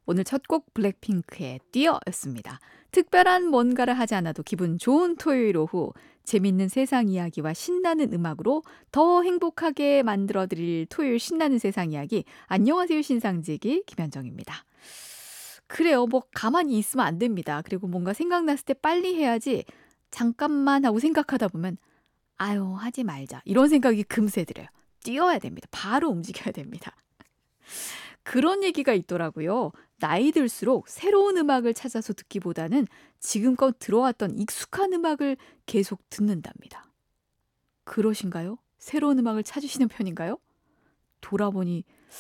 오늘 첫 곡 블랙핑크의 뛰어였습니다. 특별한 뭔가를 하지 않아도 기분 좋은 토요일 오후, 재밌는 세상 이야기와 신나는 음악으로 더 행복하게 만들어드릴 토요일 신나는 세상 이야기. 안녕하세요, 신상지기 김현정입니다. 그래요, 뭐 가만히 있으면 안 됩니다. 그리고 뭔가 생각났을 때 빨리 해야지. 잠깐만 하고 생각하다 보면 아유, 하지 말자, 이런 생각이 금세 들어요. 뛰어야 됩니다. 바로 움직여야 됩니다. 그런 얘기가 있더라고요. 나이 들수록 새로운 음악을 찾아서 듣기보다는 지금껏 들어왔던 익숙한 음악을 계속 듣는답니다. 그러신가요? 새로운 음악을 찾으시는 편인가요? 돌아보니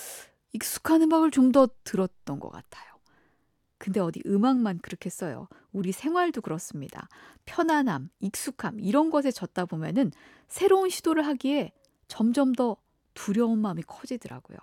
익숙한 음악을 좀 더 들었던 것 같아요. 근데 어디 음악만 그렇게 써요. 우리 생활도 그렇습니다. 편안함, 익숙함 이런 것에 젖다 보면은 새로운 시도를 하기에 점점 더 두려운 마음이 커지더라고요.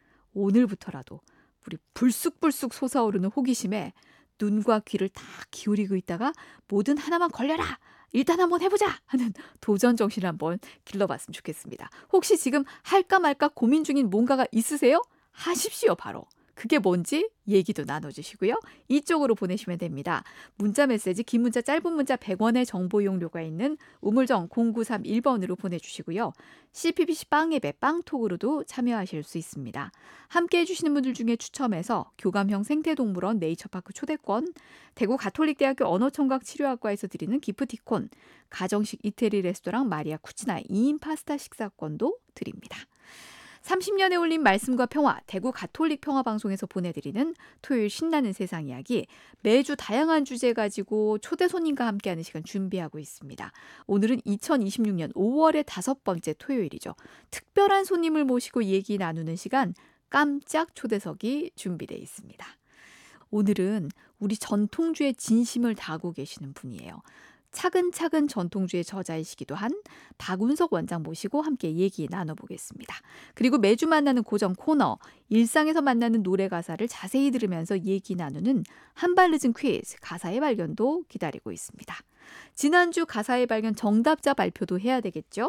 오늘부터라도 우리 불쑥불쑥 솟아오르는 호기심에 눈과 귀를 다 기울이고 있다가 뭐든 하나만 걸려라! 일단 한번 해보자! 하는 도전 정신을 한번 길러봤으면 좋겠습니다. 혹시 지금 할까 말까 고민 중인 뭔가가 있으세요? 하십시오, 바로. 그게 뭔지 얘기도 나눠주시고요. 이쪽으로 보내시면 됩니다. 문자 메시지, 긴 문자, 짧은 문자 100원의 정보 이용료가 있는 우물정 0931번으로 보내주시고요. CPBC 빵앱의 빵톡으로도 참여하실 수 있습니다. 함께 해주시는 분들 중에 추첨해서 교감형 생태동물원 네이처파크 초대권, 대구 가톨릭대학교 언어청각치료학과에서 드리는 기프티콘, 가정식 이태리 레스토랑 마리아 쿠치나의 2인 파스타 식사권도 드립니다. 30년에 올린 말씀과 평화, 대구 가톨릭 평화방송에서 보내드리는 토요일 신나는 세상 이야기, 매주 다양한 주제 가지고 초대 손님과 함께하는 시간 준비하고 있습니다. 오늘은 2026년 5월의 5번째 토요일이죠. 특별한 손님을 모시고 얘기 나누는 시간, 깜짝 초대석이 준비되어 있습니다. 오늘은 우리 전통주의 진심을 다하고 계시는 분이에요. 차근차근 전통주의 저자이시기도 한 박운석 원장 모시고 함께 얘기 나눠보겠습니다. 그리고 매주 만나는 고정 코너, 일상에서 만나는 노래 가사를 자세히 들으면서 얘기 나누는 한발 늦은 퀴즈, 가사의 발견도 기다리고 있습니다. 지난주 가사의 발견 정답자 발표도 해야 되겠죠?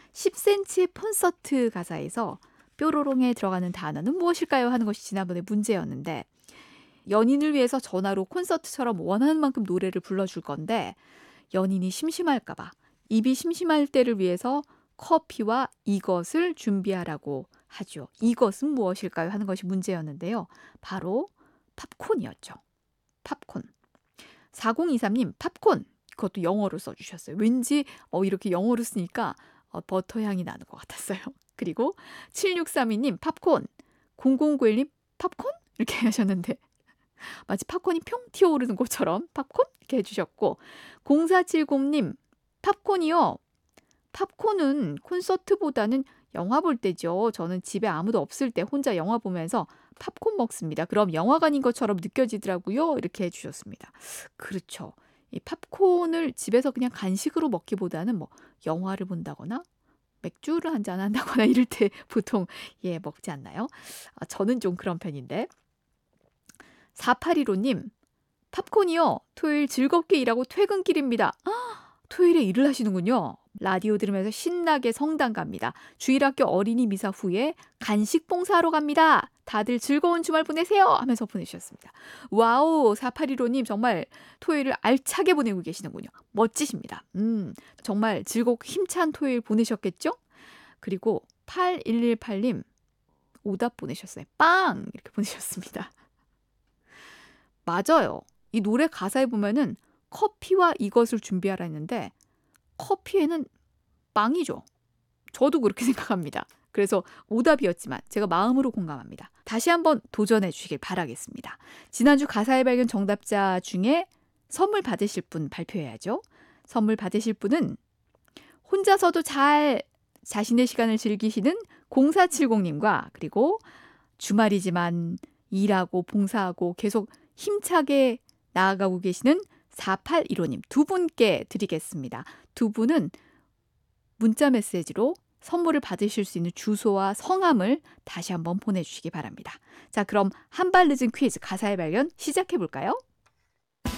10cm의 콘서트 가사에서 뾰로롱에 들어가는 단어는 무엇일까요? 하는 것이 지난번에 문제였는데, 연인을 위해서 전화로 콘서트처럼 원하는 만큼 노래를 불러줄 건데 연인이 심심할까봐 입이 심심할 때를 위해서 커피와 이것을 준비하라고 하죠. 이것은 무엇일까요? 하는 것이 문제였는데요. 바로 팝콘이었죠. 팝콘. 4023님, 팝콘. 그것도 영어로 써주셨어요. 왠지 이렇게 영어로 쓰니까 버터 향이 나는 것 같았어요. 그리고 7632님, 팝콘. 0091님, 팝콘? 이렇게 하셨는데 마치 팝콘이 평 튀어오르는 것처럼 팝콘? 이렇게 해주셨고, 0470님, 팝콘이요. 팝콘은 콘서트보다는 영화 볼 때죠. 저는 집에 아무도 없을 때 혼자 영화 보면서 팝콘 먹습니다. 그럼 영화관인 것처럼 느껴지더라고요. 이렇게 해주셨습니다. 그렇죠. 이 팝콘을 집에서 그냥 간식으로 먹기보다는 뭐 영화를 본다거나 맥주를 한잔 한다거나 이럴 때 보통 먹지 않나요? 저는 좀 그런 편인데. 4815님, 팝콘이요. 토요일 즐겁게 일하고 퇴근길입니다. 토요일에 일을 하시는군요. 라디오 들으면서 신나게 성당 갑니다. 주일학교 어린이 미사 후에 간식 봉사하러 갑니다. 다들 즐거운 주말 보내세요 하면서 보내주셨습니다. 와우, 4815님 정말 토요일을 알차게 보내고 계시는군요. 멋지십니다. 정말 즐겁고 힘찬 토요일 보내셨겠죠? 그리고 8118님 오답 보내셨어요. 빵! 이렇게 보내셨습니다. 맞아요. 이 노래 가사에 보면은 커피와 이것을 준비하라 했는데 커피에는 빵이죠. 저도 그렇게 생각합니다. 그래서 오답이었지만 제가 마음으로 공감합니다. 다시 한번 도전해 주시길 바라겠습니다. 지난주 가사의 발견 정답자 중에 선물 받으실 분 발표해야죠. 선물 받으실 분은 혼자서도 잘 자신의 시간을 즐기시는 0470님과 그리고 주말이지만 일하고 봉사하고 계속 힘차게 나아가고 계시는 4815님 두 분께 드리겠습니다. 두 분은 문자 메시지로 선물을 받으실 수 있는 주소와 성함을 다시 한번 보내주시기 바랍니다. 자, 그럼 한발 늦은 퀴즈 가사의 발견 시작해 볼까요?